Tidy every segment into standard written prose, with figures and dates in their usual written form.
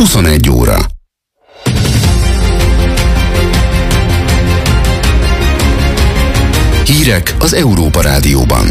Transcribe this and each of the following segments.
21 óra. Hírek az Európa Rádióban.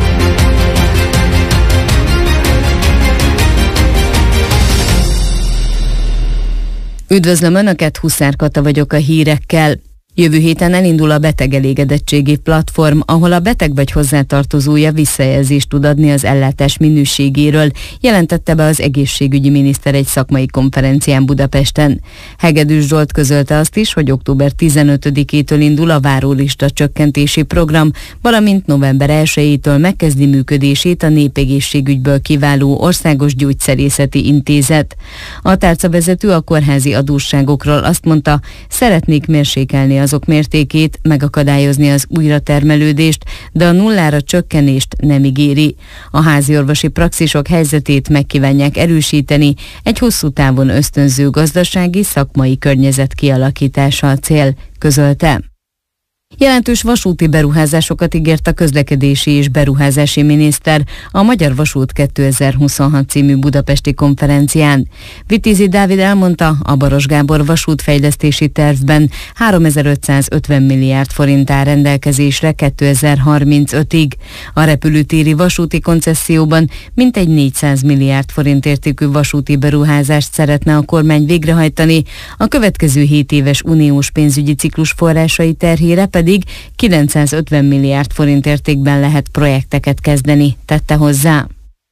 Üdvözlöm Önöket, Huszár Kata vagyok a hírekkel. Jövő héten elindul a betegelégedettségi platform, ahol a beteg vagy hozzátartozója visszajelzést tud adni az ellátás minőségéről, jelentette be az egészségügyi miniszter egy szakmai konferencián Budapesten. Hegedűs Zsolt közölte azt is, hogy október 15-től indul a várólista csökkentési program, valamint november 1-től megkezdi működését a Népegészségügyből kiváló Országos Gyógyszerészeti Intézet. A tárcavezető a kórházi adósságokról azt mondta, szeretnék mérsékelni azok mértékét, megakadályozni az újratermelődést, de a nullára csökkenést nem ígéri. A háziorvosi praxisok helyzetét megkívánják erősíteni, egy hosszú távon ösztönző gazdasági, szakmai környezet kialakítása a cél, közölte. Jelentős vasúti beruházásokat ígért a közlekedési és beruházási miniszter a Magyar Vasút 2026 című budapesti konferencián. Vitézi Dávid elmondta, a Baros Gábor vasútfejlesztési tervben 3550 milliárd forint áll rendelkezésre 2035-ig. A repülőtéri vasúti koncesszióban mintegy 400 milliárd forint értékű vasúti beruházást szeretne a kormány végrehajtani, a következő 7 éves uniós pénzügyi ciklus forrásai terhére pedig 950 milliárd forint értékben lehet projekteket kezdeni, tette hozzá.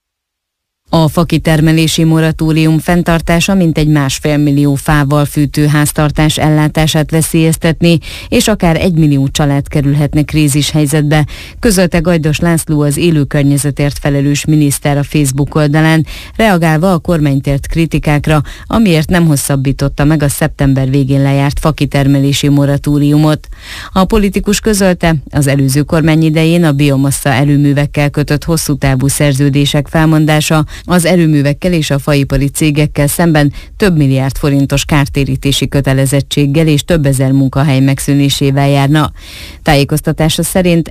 A fakitermelési moratórium fenntartása mintegy 1,5 millió fával fűtő háztartás ellátását veszélyeztetné, és akár 1 millió család kerülhetne krízishelyzetbe, közölte Gajdos László, az élő környezetért felelős miniszter a Facebook oldalán, reagálva a kormány tért kritikákra, amiért nem hosszabbította meg a szeptember végén lejárt fakitermelési moratóriumot. A politikus közölte, az előző kormány idején a biomassa erőművekkel kötött hosszú távú szerződések felmondása az erőművekkel és a faipari cégekkel szemben több milliárd forintos kártérítési kötelezettséggel és több ezer munkahely megszűnésével járna. Tájékoztatása szerint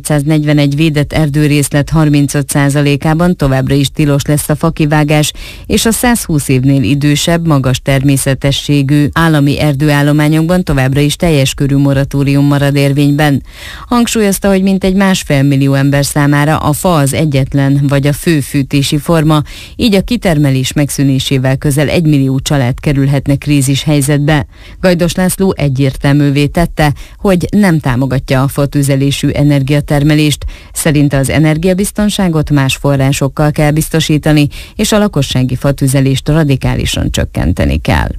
1441 védett erdőrészlet 35%-ában továbbra is tilos lesz a fakivágás, és a 120 évnél idősebb, magas természetességű állami erdőállományokban továbbra is teljes körű moratórium marad érvényben. Hangsúlyozta, hogy mintegy 1,5 millió ember számára a fa az egyetlen vagy a fő fűtési forma, így a kitermelés megszűnésével közel 1 millió család kerülhetne krízis helyzetbe. Gajdos László egyértelművé tette, hogy nem támogatja a fatüzelésű energiatermelést. Szerinte az energiabiztonságot más forrásokkal kell biztosítani, és a lakossági fatüzelést radikálisan csökkenteni kell.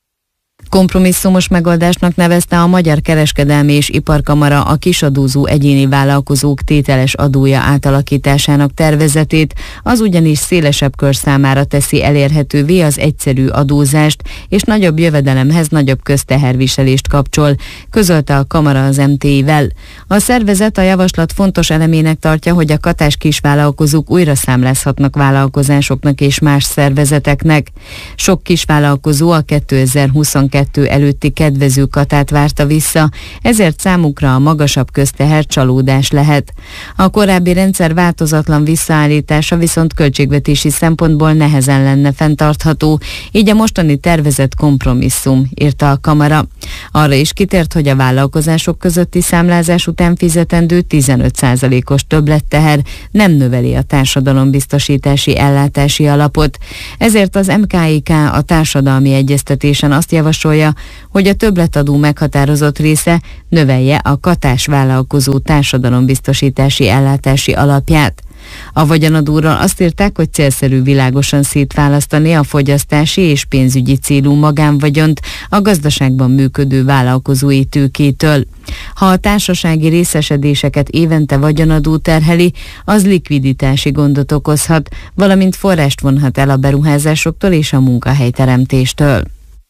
Kompromisszumos megoldásnak nevezte a Magyar Kereskedelmi és Iparkamara a kisadózó egyéni vállalkozók tételes adója átalakításának tervezetét, az ugyanis szélesebb kör számára teszi elérhetővé az egyszerű adózást, és nagyobb jövedelemhez nagyobb közteherviselést kapcsol, közölte a Kamara az MTI-vel. A szervezet a javaslat fontos elemének tartja, hogy a katás kisvállalkozók újra számlázhatnak vállalkozásoknak és más szervezeteknek. Sok kisvállalkozó a 2022 előtti kedvező katát várta vissza, ezért számukra a magasabb közteher csalódás lehet. A korábbi rendszer változatlan visszaállítása viszont költségvetési szempontból nehezen lenne fenntartható, így a mostani tervezett kompromisszum, írta a Kamara. Arra is kitért, hogy a vállalkozások közötti számlázás után fizetendő 15%-os többletteher nem növeli a társadalombiztosítási ellátási alapot. Ezért az MKIK a társadalmi egyeztetésen azt javasolja, hogy a többletadó meghatározott része növelje a katás vállalkozó társadalombiztosítási ellátási alapját. A vagyonadóról azt írták, hogy célszerű világosan szétválasztani a fogyasztási és pénzügyi célú magánvagyont a gazdaságban működő vállalkozói tőkétől. Ha a társasági részesedéseket évente vagyonadó terheli, az likviditási gondot okozhat, valamint forrást vonhat el a beruházásoktól és a munkahelyteremtéstől.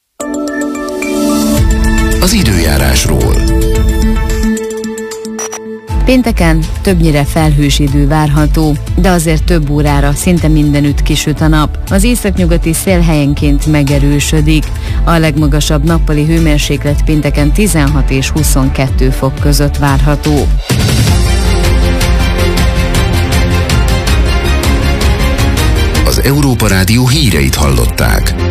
Az időjárásról. Pénteken többnyire felhős idő várható, de azért több órára szinte mindenütt kisüt a nap. Az északnyugati szél helyenként megerősödik. A legmagasabb nappali hőmérséklet pénteken 16 és 22 fok között várható. Az Európa Rádió híreit hallották.